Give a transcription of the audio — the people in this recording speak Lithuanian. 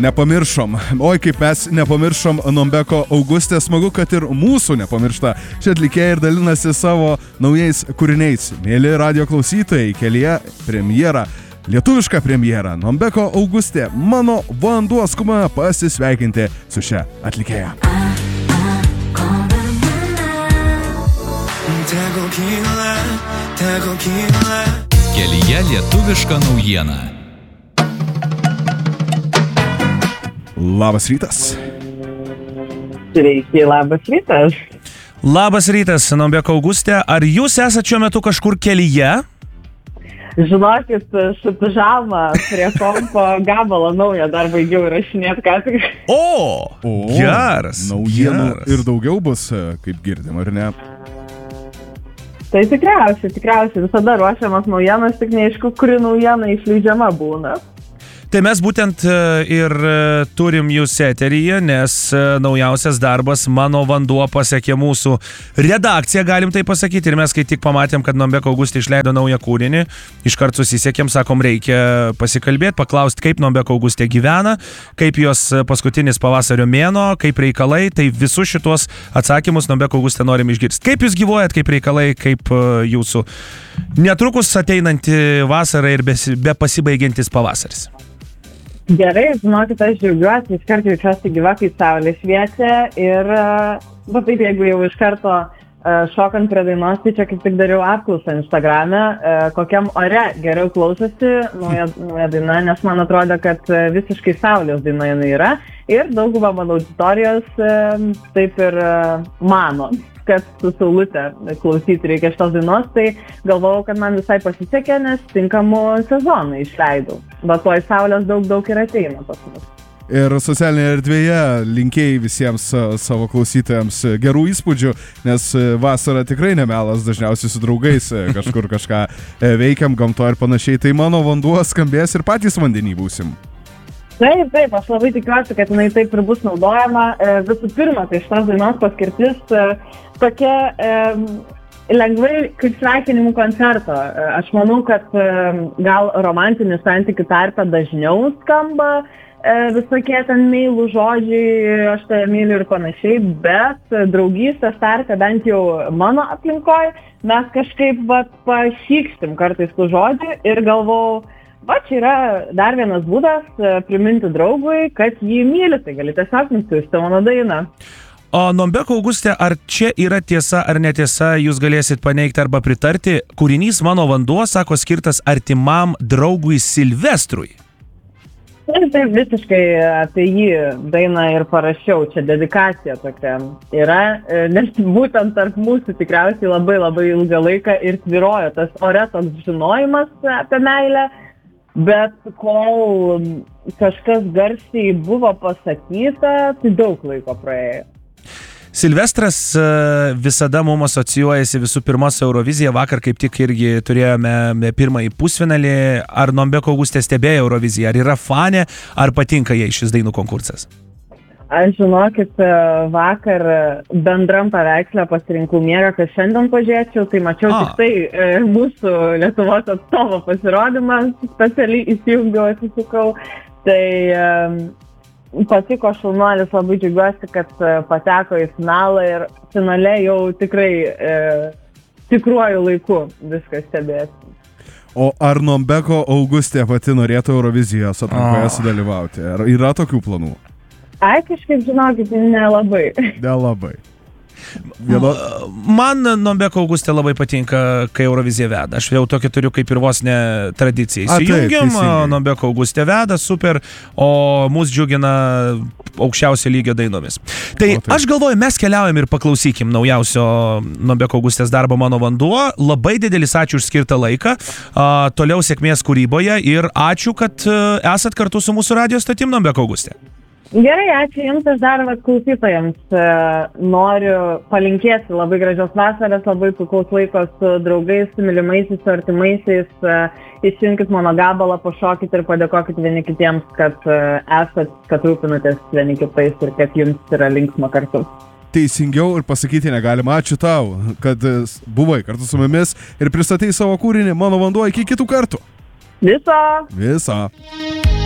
Nepamiršom. Oi, kaip mes nepamiršom Nombeko Augustė. Smagu, kad ir mūsų nepamiršta. Šie atlikėjai ir dalinasi savo naujais kūriniais. Mėly radio klausytojai, kelyje premjera, lietuviška premjera. Nombeko Augustė, Mano vanduo skuma pasisveikinti su šia atlikėja. Kelyje lietuviška naujiena. Labas rytas. Sveiki, labas rytas. Labas rytas, Nombeko Augustė. Ar jūs esate šiuo metu kažkur kelyje? Žinokit, su pižama prie kompo gabalą naują dar baigiau įrašinėti ką tik. Geras. Naujienų ir daugiau bus, kaip girdim, ar ne? Tai tikriausiai. Visada ruošiamas naujienas, tik neaišku, kuri naujiena išleidžiama būna. Tai mes būtent ir turim jūs eteryje, nes naujausias darbas Mano vanduo pasiekė mūsų redakciją, galim tai pasakyti. Ir mes, kai tik pamatėm, kad Nombeko Augustė išleido naują kūrinį, iškart susisiekėm, sakom, reikia pasikalbėti, paklausti, kaip Nombeko Augustė gyvena, kaip jos paskutinis pavasario mėnuo, kaip reikalai. Tai visus šitos atsakymus Nombeko Augustė norim išgirsti. Kaip jūs gyvuojat, kaip reikalai, kaip jūsų netrukus ateinanti vasara ir be pasibaigiantis pavasaris. Gerai, žinokit, aš džiaugiuosi, iš karto jaučiuosi gyva, kai saulė šviečia ir, taip, jeigu jau iš karto šokant prie dainos, tai čia kaip tik dariau apklausą Instagrame, kokiam ore geriau klausosi nauja daina, nes man atrodo, kad visiškai saulės daina jinai yra ir dauguma mano auditorijos taip ir mano, kad su saulute klausyti reikia šitos dainos, tai galvojau, kad man visai pasisekė, nes tinkamų sezonų išleidau. Bet toj saulės daug ir ateina pas mus. Ir socialinėje erdvėje linkėjai visiems savo klausytojams gerų įspūdžių, nes vasara tikrai nemelas, dažniausiai su draugais kažkur kažką veikiam, gamto ir panašiai. Tai Mano vanduo skambės ir patys vandenį būsim. Taip, aš labai tikiuosi, kad jinai taip ir bus naudojama. Visų pirma, tai šitos dainos paskirtis tokia lengvai kaip sveikinimų koncerto. Aš manau, kad gal romantinių santykių tarpe dažniau skamba visokie ten meilų žodžiai, aš tave myliu ir panašiai, bet draugystės tarpe, bent jau mano aplinkoje, mes kažkaip pašykstim kartais tų žodžių ir galvau, čia yra dar vienas būdas priminti draugui, kad jį myli, tai gali tiesiog nusiųsti mano dainą. O Nombeko Augustė, ar čia yra tiesa ar netiesa, jūs galėsit paneigti arba pritarti, kūrinys Mano vanduo, sako, skirtas artimam draugui Silvestrui. Taip, visiškai apie jį dainą ir parašiau, čia dedikacija tokia yra, nes būtent tarp mūsų tikriausiai labai ilgą laiką ir tvyrojo tas ore toks žinojimas apie meilę, bet kol kažkas garsiai buvo pasakyta, tai daug laiko praėjo. Silvestras visada mums asocijuojasi visų pirma su Eurovizija. Vakar kaip tik irgi turėjome pirmąjį pusfinalį. Ar Nombeko Augustė stebėjo Euroviziją? Ar yra fanė? Ar patinka jai šis dainų konkursas? Aš žinokit, vakar bendram paveikslę pasirinkau miegą, kad šiandien pažiūrėčiau, tai mačiau tik tai mūsų Lietuvos atstovo pasirodymą, specialiai įsijungiau, atsisukau. Tai patiko šaunuolis, labai džiaugiuosi, kad pateko į finalą ir finale jau tikrai tikruoju laiku viskas stebėsi. O ar Nombeko Augustė pati norėtų Eurovizijos atrankoje sudalyvauti? Ar yra tokių planų? Kažkaip, žinokit, nelabai. Nelabai. Man Nombeko Augustė labai patinka, kai Eurovizija veda. Aš jau tokia turiu kaip ir vos ne tradiciją. Įsijungiam, Nombeko Augustė veda, super, o mus džiugina aukščiausio lygio dainomis. Tai aš galvoju, mes keliaujam ir paklausykim naujausio Nombeko Augustės darbo Mano vanduo. Labai didelis ačiū už skirtą laiką. Toliau sėkmės kūryboje ir ačiū, kad esat kartu su mūsų radijo stotim, Nombeko Augustė. Gerai, ačiū Jums, aš dar klausytojams noriu palinkėti labai gražios vasaros, labai puikaus laiko su draugais, su mylimaisiais, su artimaisiais. Įsijunkit mano gabalą, pašokit ir padėkokit vieni kitiems, kad esat, kad rūpinatės vieni kitais ir kad Jums yra linksma kartu. Teisingiau ir pasakyti negalima. Ačiū tau, kad buvai kartu su mumis ir pristatei savo kūrinį Mano vanduo. Iki kitų kartų. Viso.